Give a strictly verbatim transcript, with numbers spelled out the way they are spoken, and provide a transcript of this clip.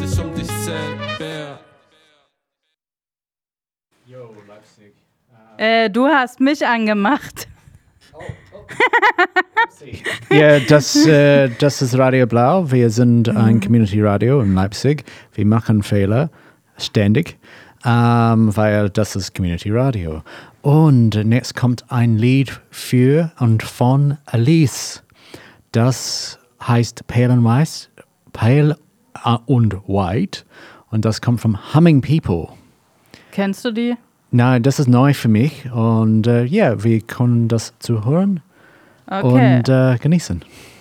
dich um dich selber. Yo, Leipzig. Äh, du hast mich angemacht. Oh, oh. Ja, das, äh, das ist Radio Blau. Wir sind ein Community Radio in Leipzig. Wir machen Fehler ständig, ähm, weil das ist Community Radio. Und jetzt kommt ein Lied für und von Alice. Das heißt Pale and White, Pale und White. Und das kommt von Humming People. Kennst du die? Nein, das ist neu für mich. Und äh, ja, wir können das zuhören Okay. und äh, genießen.